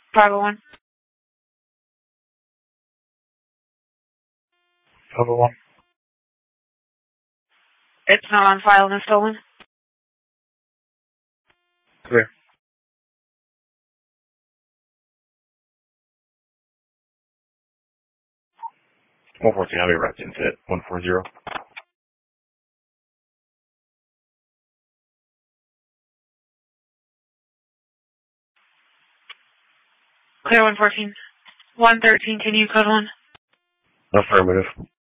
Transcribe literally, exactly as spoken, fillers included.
five oh one. five oh one. It's not on file and stolen. Clear. one fourteen, I'll be right into it. one forty. Clear one fourteen. one thirteen, can you code one? Affirmative.